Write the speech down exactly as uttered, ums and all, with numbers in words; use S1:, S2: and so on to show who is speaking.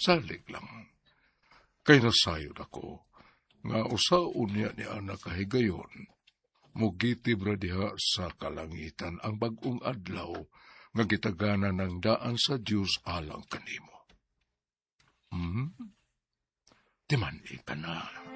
S1: Salig lang. Kay nasayod ako, nga usaon niya ni anak kahigayon, mugitibra diha sa kalangitan ang bagong adlaw, nga gitagana ng daan sa Diyos alang kanimo. Hmm? Timandi ka na.